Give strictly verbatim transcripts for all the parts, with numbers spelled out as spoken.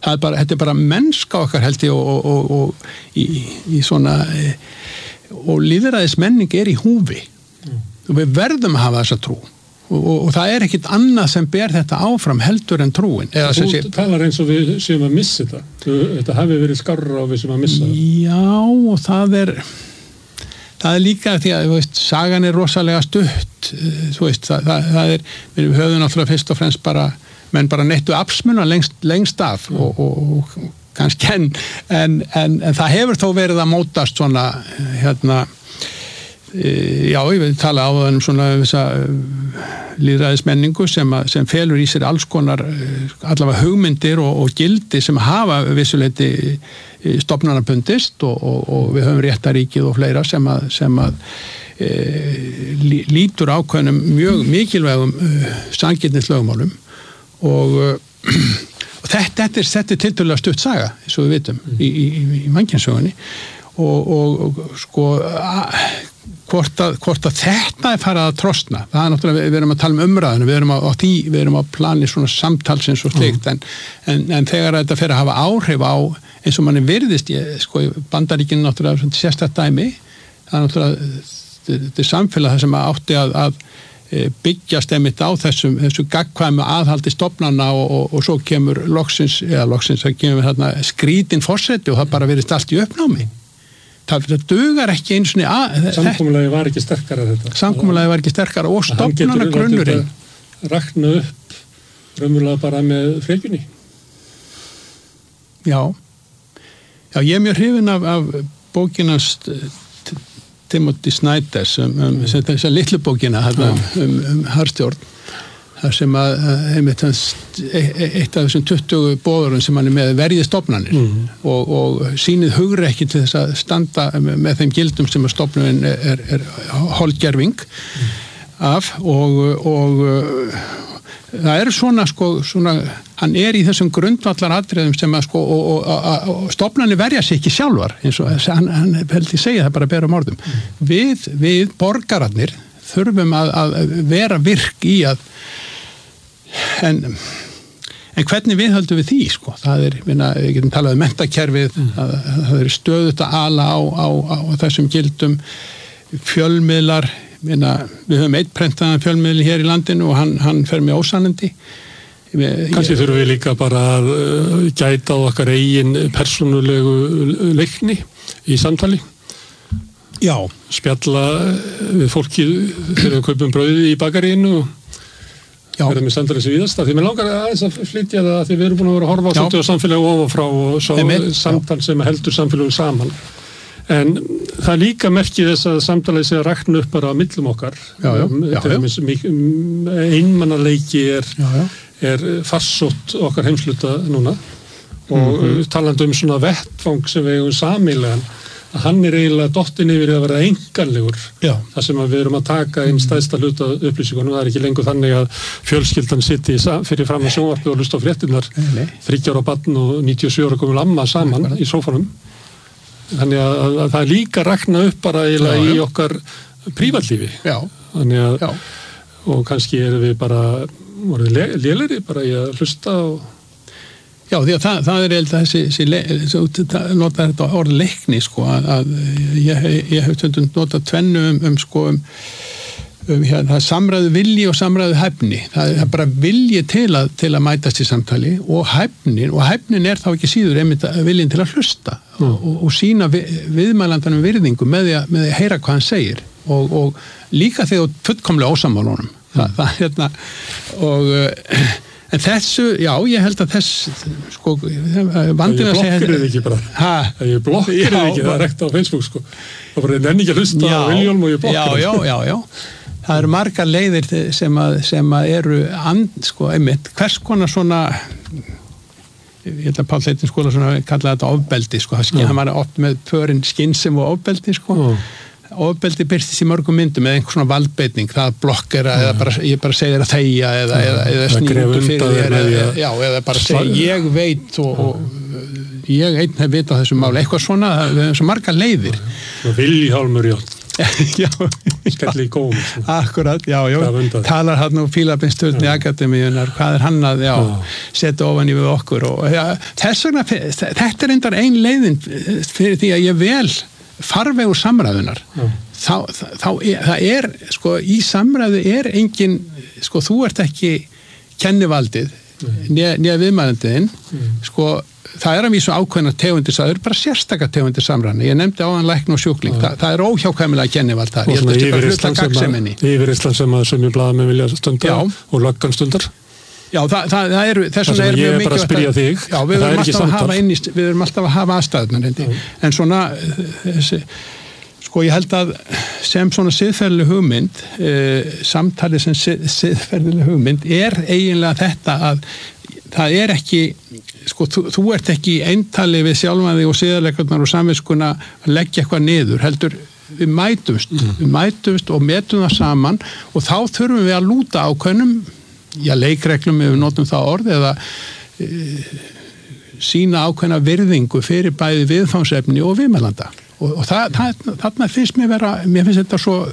það er bara, þetta er bara mennska okkar held ég og, og, og, og í, í svona og lýðræðis menning er í húfi mm. og við verðum að hafa þessa trú og, og, og það er ekkit annað sem ber þetta áfram heldur en trúin. Eða, þú sé, talar eins og við séum að missa þetta þetta hafi verið skárra og við séum að missa það. Já, og það er það er líka því að, þú veist, sagan er rosalega stutt, þú veist, það, það, það er, við höfum náttúrulega fyrst og fremst bara, menn bara neittu absmuna lengst, lengst af mm. og, og, og kannski en, en, en, en það hefur þó verið að mótast svona, hérna, já, ég vil tala á það um svona þessa lýðræðismenningu sem, að, sem felur í sér alls konar allavega hugmyndir og, og gildi sem hafa vissuleiti stofnanabundist og, og, og við höfum réttaríkið og fleira sem að, sem að e, lítur ákveðnum mjög mikilvægum uh, sanngirnislögmálum og, uh, og þetta, þetta er, þetta er tiltölulega stutt saga, eins og við vitum, mm. í, í, í mannkynssögunni og, og, og sko að Hvort að, hvort að þetta er farið að trosna, það er náttúrulega, við erum að tala um umræðinu, við erum að, á því, við erum að plani svona samtalsins og slikt, mm. en, en, en þegar þetta fer að hafa áhrif á, eins og manni virðist, ég, sko, Bandaríkinn náttúrulega svona sérstætt dæmi, það er náttúrulega, þetta er samfélag það sem átti að, að byggjast einmitt á þessum, þessu gagnkvæmu aðhaldi stofnana og, og, og svo kemur loksins, eða loksins, það kemur þarna skrítin forseti og það bara virðist allt í uppnámi. Það, það dugar ekki eins og að... Samkomulagi var ekki sterkara þetta. Samkomulagi var ekki sterkara og stofnana grunnurinn. Rakna upp raunverulega bara með frekjunni. Já. Já, ég er mjög hrifinn af, af bókinans Timothy Snyders, um, um, mm. þessa litlu bókina um, um, um harðstjórn. Það sem að, einmitt hans, eitt af þessum tuttugu boðurum sem hann er með verið stofnanir mm. og, og sýnið hugrekki til þess að standa með þeim gildum sem að stofnunin er, er, er hálfgerving mm. af og, og það er svona, sko, svona, hann er í þessum grundvallar atriðum sem að, sko, og, og, og, og stofnanir verja sig ekki sjálfar, eins og hann, hann held ég segja það bara berum orðum. Mm. Við, við borgararnir þurfum að, að vera virk í að En, en hvernig við höldum við því, sko? Það er, minna, við getum talað um menntakerfið, mm. að, að það er stöðut að ala á, á, á þessum gildum, fjölmiðlar, minna, við höfum eitt prentaðan fjölmiðli hér í landinu og hann, hann fer með ósannindi. Kannski þurfum við líka bara að gæta á okkar eigin persónulegu leikni í samtali. Já. Spjalla við fólki þegar við kaupum brauði í bakaríinu og verðum við samtalið sem víðast, því mér langar aðeins að flytja það að því við erum búin að vera að horfa á svolítið á samfélagi ofan frá og svo samtal sem heldur samfélagi saman. En það er líka merkið þess að samtalið sé að rakna upp bara á millum okkar. Já, já, já, já. Einmannaleiki er, er farsótt okkar heimsluta núna og mm-hmm. talandi um svona vettfang sem við eigum sameiginlegan, að hann er eiginlega dottin yfir að vera einkanlegur. Já. Það sem að við erum að taka inn stæðsta hluta upplýsingunum, það er ekki lengur þannig að fjölskyldan sitti fyrir fram að sjónvarpi og hlusta á fréttirnar, þriggja ára barn og níutíu og sjö ára komið lamma saman Nei. Í sófanum. Þannig að, að, að það er líka rakna upp bara eiginlega já, í okkar prívatlífi. Já. Þannig að, já. Og kannski erum við bara, voruð lélegri bara í að hlusta og Já, því að það, það er eða þessi, þessi nota þetta orð leikni, sko, að, að ég, ég hef tvöndum nota tvennu um, um sko, um, um hérna, það er samræðu vilji og samræðu hæfni. Það er bara vilji til að, til að mætast í samtali og hæfnin, og hæfnin er þá ekki síður einmitt viljin til að hlusta mm. og, og, og sína við, viðmælandanum virðingu með því að, með því að heyra hvað hann segir og, og líka þegar fullkomlega ósamálunum. Mm. Það, það, hérna, og En þessu, já, ég held að þess, sko, vandinn að segja... Ég blokkir þið ekki bara. Hæ? Ég blokkir þið ekki, það er rekt á Facebook, sko. Það bara nenni ekki að hlusta á Viljólm og ég blokkir þið. Já, já, já, já. Það eru margar leiðir sem að, sem að eru, and, sko, einmitt, hvers konar svona, ég held að Páll Leitin skóla svona kalla þetta ofbeldi, sko, það var oft með pörin skynsem og ofbeldi, sko. Já. Ofbeldi byrstist í mörgum myndum eða einhvern svona valdbeitning, það blokkera eða bara, ég bara segir að þegja eða, eða, eða snýndu fyrir þér eða, já, eða bara segja ég veit og, og ég einn hef vit á þessu máli, eitthvað svona, við hefum svo marga leiðir. Viljálmur, já, já, skelli í góm. Akkurat, já, já, talar hann og Fílabeinsturni akademíunar, hvað er hann að, já, já. setja ofan í við okkur og já, þess vegna, þetta er endar ein leiðin fyrir því að ég vel farvegur samræðunar, þá, þá er, það er, sko, í samræðu er engin, sko, þú ert ekki kennivaldið, nýja viðmælandiðinn, mm. sko, það er að vísu ákveðna tegundir, það eru bara sérstakar tegundir samræðna. Ég nefndi áðan lækn og sjúkling, Þa, það er óhjákvæmilega kennivald þar. Og svona yfirreyslan sem, sem að sömjum blaðamenn vilja stundar já. Og löggan stundar. Já, það, það, það eru, þess vegna er mjög mikið að spyrja þig. Já, við erum alltaf að hafa inn í, við erum alltaf að hafa aðstæðunar, en svona, þessi, sko, ég held að sem svona siðferðileg hugmynd, eh, samtali sem sið, siðferðileg hugmynd, er eiginlega þetta að það er ekki, sko, þú, þú ert ekki í eintali við sjálfan þig og siðarleikurnar og samviskuna að leggja eitthvað niður, heldur við mætumst, mm. við mætumst og metum það saman og þá þurfum við að lúta ákveðnum, já, leikreglum ef við notum það orð eða e, sína ákveðna virðingu fyrir bæði viðfangsefni og viðmælanda og, og það, það, þarna finnst mér vera, mér finnst þetta svo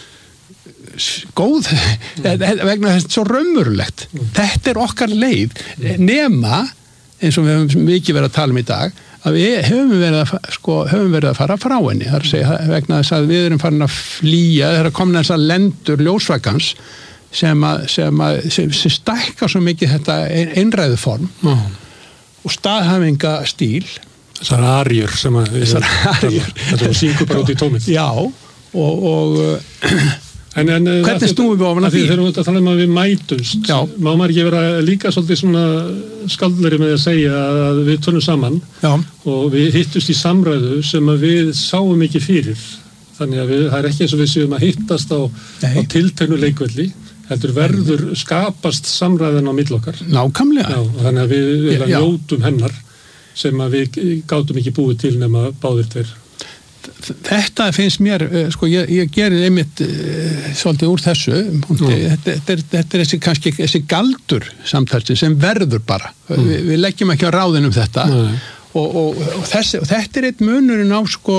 góð, mm. vegna þess svo raunverulegt. Mm. Þetta er okkar leið, nema, eins og við höfum mikið verið að tala um í dag, að við höfum verið að, sko, höfum verið að fara frá henni. Það er að segja, vegna þess að við erum farin að flýja, það er að koma þess að lendur ljósvækans sem að, sem að, sem, sem stækkar svo mikið þetta einræðuform mm. og staðhæfinga stíl. Þessar arjur sem að... Þessar arjur. Þetta var syngur bara út í tómið. Já, og... og En, en, hvernig snúum við ofan að því? Þegar við erum að tala um að við mætumst, já. Má maður ekki vera líka svolítið svona skaldleri með að segja að við tölum saman já. Og við hittust í samræðu sem að við sáum ekki fyrir. Þannig að við, það er ekki eins og við séum að hittast á, á tilteknu leikvelli, heldur verður skapast samræðan á milli okkar. Nákvæmlega. Já, þannig að við, við njótum hennar sem að við gátum ekki búið til nema báðir tveir. Þetta finnst mér, sko, ég, ég gerir einmitt uh, svolítið úr þessu punkti, mm. þetta, þetta, er, þetta er þessi kannski þessi galdur samtalsi sem verður bara, mm. Vi, við leggjum ekki á ráðin um þetta mm. og, og, og, þessi, og þetta er eitt munurinn á, sko,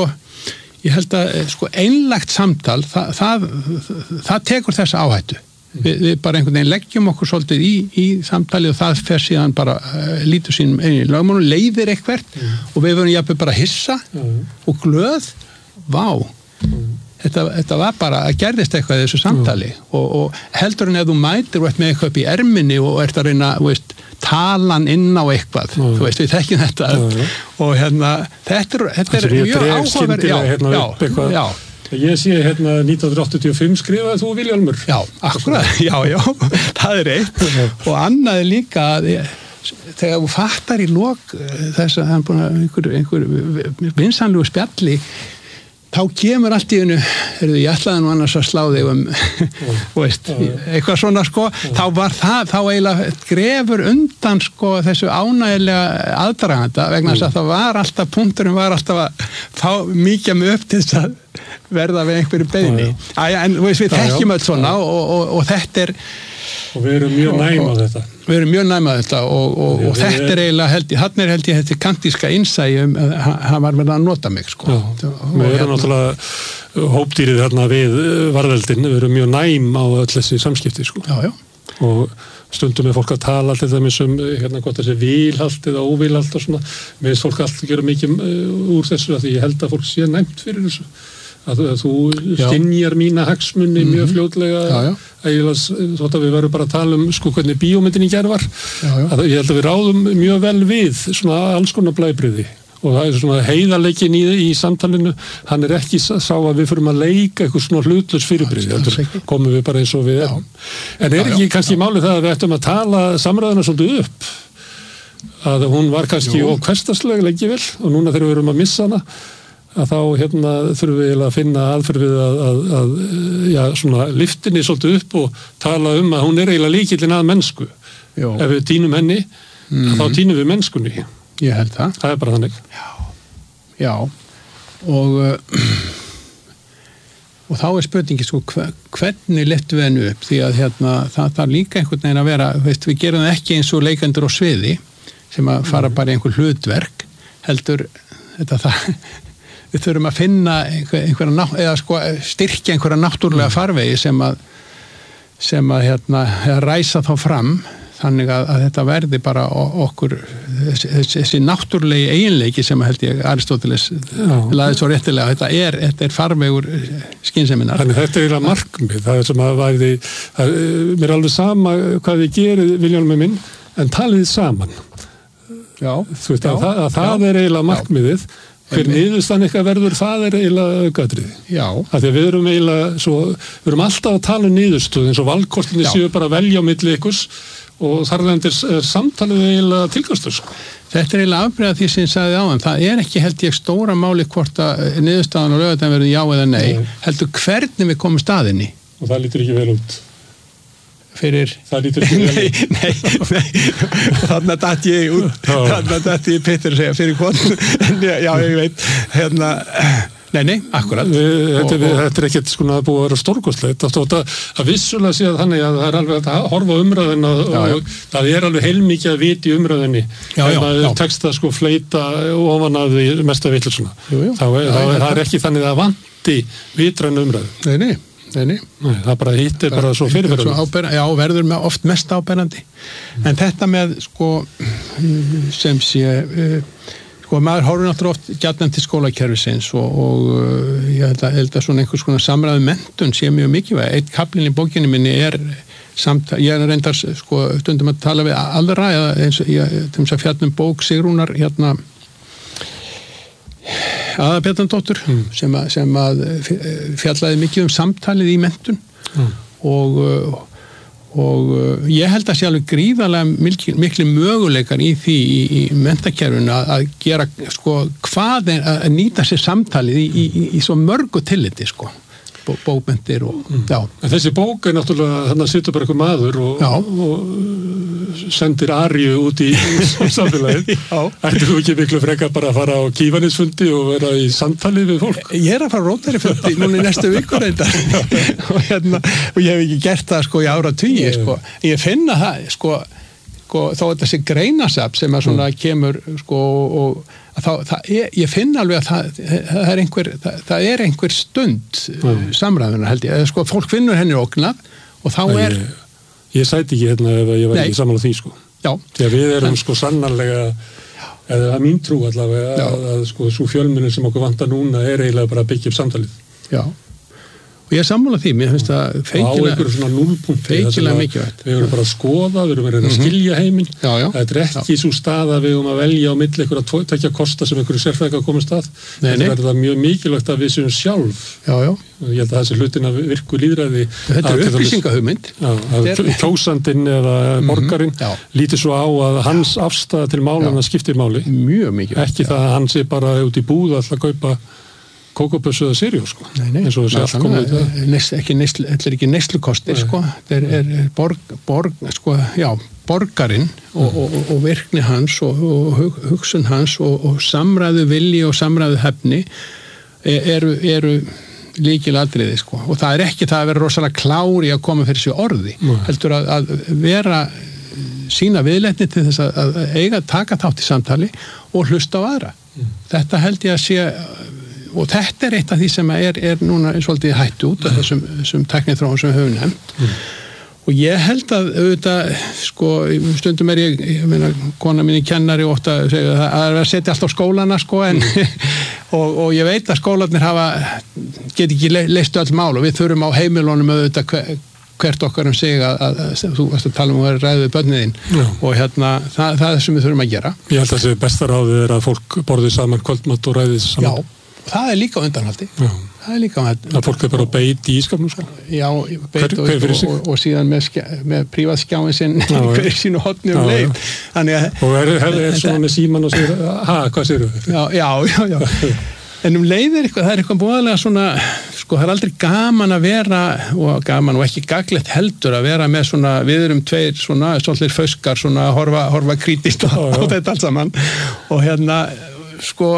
ég held að sko, einlægt samtal, það, það, það, það tekur þessa áhættu, mm. Vi, við bara einhvern veginn leggjum okkur svolítið í, í samtali og það fer síðan bara uh, lítur sínum einu lögmálum, leiðir eitthvert mm. og við verðum jafnvel bara hissa mm. og glöð, vá mm. þetta, þetta var bara að gerðist eitthvað í þessu samtali mm. og, og heldur en ef þú mætir og ert með eitthvað upp í erminni og ert að reyna, þú veist, talan inn á eitthvað, mm. þú veist, við þekkjum þetta mm. og hérna, þetta er, þetta er mjög áhugaverð, já, hérna já, já. Ég sé hérna nítján hundruð áttatíu og fimm skrifaði þú Vilhjálmur. Já, akkurat, já, já, það er eitt og annað er líka að þegar þú fattar í lok þess að það er búin að einhver, einhver vinsanlegu spjalli þá kemur allt í hennu, ég ætlaði nú annars að slá þig um, veist, eitthvað svona sko, þá var það, þá eiginlega grefur undan sko þessu ánægilega aðdraganda vegna þess að það var alltaf, punkturinn var alltaf að fá mikið mig upp til þess að verða við einhverju beiðni. Æja, en veist, við þekkjum öll svona og, og, og, og þetta er og við erum mjög næm á þetta. Við erum mjög næm á þetta og, og, og þetta er eiginlega held ég, hann er held ég þetta kantíska innsæi um að hann var verið að nota mig sko. Já, við erum hérna, náttúrulega hópdýrið hérna við varðeldin, við erum mjög næm á öll þessi samskipti sko. Já, já. Og stundum er fólk að tala alltaf það með sem hérna gott þessi vilhalt eða óvilhalt og svona, með þess fólk alltaf gera mikið úr þessu að því ég held að fólk sé næmt fyrir þessu. Að, að þú skynjar mína hagsmunni mm-hmm. mjög fljótlega já, já. Að þótt að við verðum bara að tala um sko hvernig bíómyndin í gerð var já, já. Að ég held að við ráðum mjög vel við svona alls konar blæbrigði og það er svona heiðarleikin í, í samtalinu, hann er ekki sá að við förum að leika eitthvað svona hlutlust fyrirbrigði, heldur komum við bara eins og við erum. En er ekki já, já, kannski já. Málið það að við ættum að tala samræðuna svolítið upp að hún var kannski og hversdagslega lengi vel og núna þegar við erum að missa hana að þá hérna þurfum við að finna aðferð við að, að, að já, svona lyftinni svolítið upp og tala um að hún er eiginlega líkillinn að mennsku. Jó. Ef við tínum henni, mm. þá tínum við mennskunni. Ég held það. Það er bara þannig. Já, já. Og, og þá er spurningi sko, hvernig lyftum við henni upp? Því að hérna, það þarf líka einhvern veginn að vera, veist, við gerum það ekki eins og leikendur á sviði sem að fara mm. bara í einhver hlutverk, heldur þetta það við þurfum að finna einhver, einhverja, eða sko styrkja einhverja náttúrulega farvegi sem að sem að hérna ræsa þá fram þannig að, að þetta verði bara okkur þessi, þessi náttúrulegi eiginleiki sem held ég Aristóteles laði svo réttilega, þetta er, þetta er farvegur skynseminar. Þannig þetta er eiginlega markmið, það er sem að væri það, mér er alveg sama hvað þið gerir Vilhjálmur minn, en talið saman. Já. Þú veist já, að, að það er eiginlega markmiðið, hver niðurstaðan eitthvað verður, það er eiginlega aukatriði. Já. Af því að við erum eiginlega svo, við erum alltaf að tala um niðurstöðu eins og valkostinni séu bara að velja á milli ykkurs og þarlendir samtalið eiginlega tilgastur. Þetta er eiginlega afbrigði því sem ég sagði á hann. Það er ekki held ég stóra máli hvort að niðurstaðan og laugardaginn verður já eða nei. nei. Heldur hvernig við komum staðinni. Og það lítur ekki vel út. Fyrir... Það lítur ekki vel út. Nei, nei, nei. Þarna datt ég út. Þarna datt ég Pétur að segja fyrir hvort. Já, ég veit. Hérna... Nei, nei, akkurat. Þetta er, er ekkert sko að búið að vera stórkostlegt. Það vissulega sé að þannig að það er alveg að horfa umræðina og, já, já. og það er alveg heilmikið að viti umræðinni. Já, já, já. Tekst að sko fleita ofan að því mesta vitlusuna. Það er, er ekki þannig að vanti vitræn umræðu. Nei, nei. Nei, nei. Nei, það bara hittir bara svo fyrirverðum. Já, verður með oft mest áberandi. Mm. En þetta með sko sem sé... Uh, og maður horfir náttúrulega oft gjarnan til skólakerfisins og, og ég held að, held að svona einhvers konar samræðu menntun sé mjög mikilvæg. Eitt kaplinn í bókinni minni er samt, ég er reyndar sko stundum að tala við aðra eða eins og ég til þess að fjallum bók Sigrúnar hérna Aða Bjarnadóttur mm. sem, að, sem að fjallaði mikið um samtalið í menntun mm. og og ég held að sé alveg gríðarlega mikli, mikli möguleikar í því í, í menntakerfinu að, að gera sko hvað er að nýta sér samtalið í, í, í svo mörgu tilliti sko Bó, bókmenntir og mm. já. En þessi bók er náttúrulega þannig að sitja bara eitthvað maður og, og sendir Aríu út í, í samfélagið. Ættir þú ekki miklu frekar bara að fara á Kívanisfundi og vera í samtali við fólk? Ég er að fara á Rótarifundi núna í næstu viku reyndar og, hérna, og ég hef ekki gert það sko í ára tugi sko. Ég finna það sko, sko þó að þessi greinasafn sem að svona mm. kemur sko og Þá, það er, ég finn alveg að það, það, er einhver, það, það er einhver stund mm. samræðuna held ég, sko fólk finnur henni ógnað og þá er ég, ég sæti ekki hérna ef ég var ekki saman á því sko já. Því að við erum sko sannarlega eða að mín trú allavega að, að sko svo fjölmiðlun sem okkur vantar núna er eiginlega bara að byggja upp samtalið já og ég er sammála því, mér finnst það feikilega mikilvægt. Við erum bara að skoða, við erum að reyna að skilja heiminn. Já, já. Það er ekki svo stað að við erum að velja á milli einhverja tvekja kosta sem einhverju sérfræðingar komast að. Nei, nei. Það er mjög mikilvægt að við séum sjálf. Já, já. Ég held að þessi hlutin að virku lýðræði. Þetta er upplýsingahugmynd. Já, að kjósandinn eða borgarinn líti svo á að hans afstaða til málana skiptir máli. Mjög mikilvægt. Ekki það að hann sé bara út í búð að kaupa kókopössu eða sirjó sko. Nei, nei. Eins og þessi allt komið þetta. Neist, ekki neyslu, þetta er ekki neyslukostir sko. Þetta er, er borg, borg, sko, já, borgarinn og, og, og virkni hans og, og hugsun hans og, og samræðu vilji og samræðu hefni eru, eru lykilatriði sko. Og það er ekki það að vera rosalega klár í að koma fyrir sig orði. Nei. Heldur að, að vera sína viðleitni til þess að, að eiga taka þátt í samtali og hlusta á aðra. Mm. Þetta held ég að sé og þetta er eitt af því sem er, er núna svolítið hættu út af þessum, þessum tekniþróun sem við höfum nefnt mm. og ég held að auðvitað sko stundum er ég, ég meina kona mín í kennari og ótt að segja að það er að setja allt á skólana sko en mm. og, og ég veit að skólarnir hafa get ekki le, leist öll mál og við þurfum á heimilunum auðvitað hver, hvert okkar um sig að, að, að þú varst að tala um að ræða við börniðin og hérna það, það er sem við þurfum að gera. Ég held að þessi besta ráðið er að fólk borðið saman kvöldmat og ræðið saman. Já. Það er líka undanhaldi. Já. Það er líka undanhaldi. Það fólk er bara beit í ískapnum sko. Já, beit og, og, og, og síðan með, skjá, með prívatskjáin sinn hverju sínu hotni um leið. Þannig að... Og er, er, er svona með síman og sér, ha, hvað séru þau? Já, já, já, já. En um leið er eitthvað, það er eitthvað búðalega svona, sko það er aldrei gaman að vera, og gaman og ekki gaglegt heldur að vera með svona, við erum tveir svona, svolítið föskar svona, horfa, horfa krítist á, á þetta allt saman. Og hérna, sko...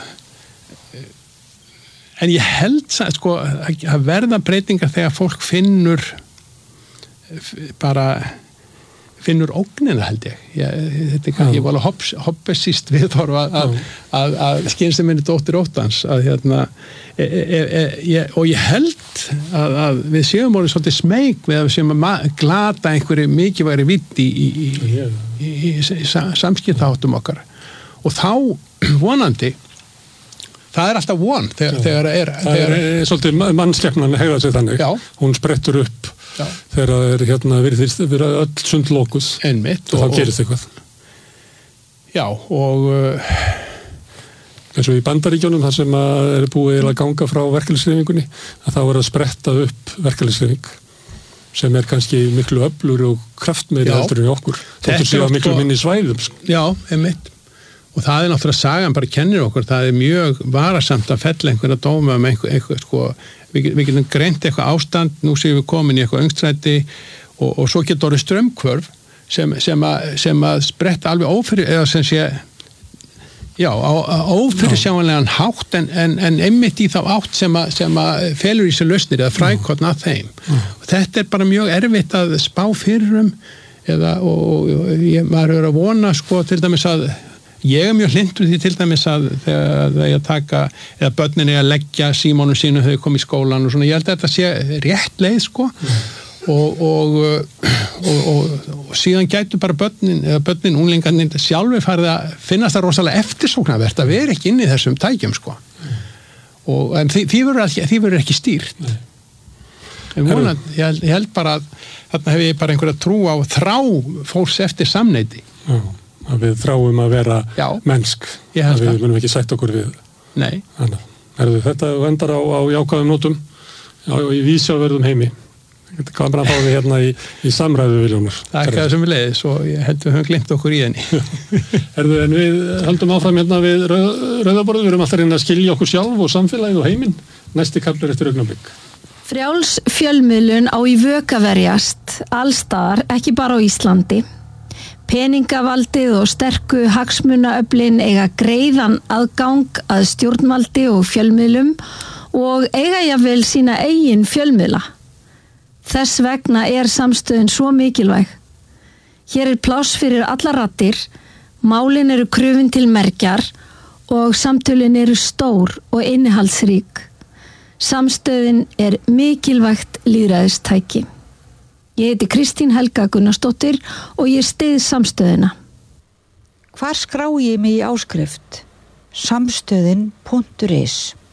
En ég held sko, að verða breytingar þegar fólk finnur bara finnur ógnina held ég. Ég, þetta er kannski, ég var alveg hobbesist viðhorf að, að, að, að skynst minni dóttir óttans að hérna, e, e, e, ég, og ég held að, að við séum orðið svolítið smeyk við að við séum að glata einhverju mikilvægri vitt í, í, í, í, í, í samskiptaháttum okkar og þá vonandi það er alltaf von þegar, þegar er það þegar er, er svolítið mannskepnan hegða sig þannig já. Hún sprettur upp já. Þegar það er hérna virðist vera öll sund lókuð einmitt og þá gerist eitthvað já og uh, eins og í Bandaríkjunum þar sem að er búið að ganga frá verkalýðshreyfingunni að þá er að spretta upp verkalýðshreyfing sem er kannski miklu öflur og kraftmeiri heldur en okkur þóttur séu að miklu minni svæðum já, einmitt og það er náttúrulega sagan bara kennir okkur, það er mjög varasamt að fella einhverja dóma um einhver, einhver sko, við, við getum greint eitthvað ástand, nú séum við komin í eitthvað öngstræti og, og svo getur orðið strömmkvörf sem, sem, að, sem að spretta alveg ófyrir, eða sem sé, já, á, á ófyrirsjáanlegan hátt en, en, en einmitt í þá átt sem að, sem að felur í sér lausnir eða frækotna að þeim. Já. Og þetta er bara mjög erfitt að spá fyrir um eða, og, og ég, maður er að vona sko til dæmis að ég er mjög hlindur því til dæmis að þegar það er að taka, eða börnin er að leggja símónum sínu þegar þau kom í skólan og svona, ég held að þetta sé rétt leið sko mm. og, og, og, og, og síðan gætu bara börnin, eða börnin, unglingarnir sjálfur farið að finnast það rosalega eftirsóknarvert að vera ekki inn í þessum tækjum sko mm. og en því, því verður ekki, því verður ekki stýrt mm. en vonað, ég held, ég held bara að þarna hef ég bara einhverja trú á þrá fólks eftir samneyti mm. að við þráum að vera já, mennsk að við munum ekki sætt okkur við nei þannig, erðu þetta vendar á, á jákvæðum nótum já, í vísjáverðum heimi hvað bara fáum við hérna í, í samræðu Viljónur það er ekki það sem við leiðis og ég held við höfum glimt okkur í henni erðu en við höldum áfram hérna við rauð, rauðaborðu, við erum alltaf reyna að skilja okkur sjálf og samfélagið og heiminn næsti kaflur eftir augnablik Frjáls fjölmiðlun á í vök að verjast allstaðar, ekki bara á Íslandi Peningavaldið og sterku hagsmunaöflin eiga greiðan aðgang að stjórnvaldi og fjölmiðlum og eiga jafnvel sína eigin fjölmiðla. Þess vegna er samstöðin svo mikilvæg. Hér er pláss fyrir alla raddir, málin eru krufin til mergjar og samtölin eru stór og innihaldsrík. Samstöðin er mikilvægt lýðræðistæki. Ég heiti Kristín Helga Gunnarsdóttir og ég styð samstöðina. Hvar skrái ég mig í áskrift? samstöðin punktur is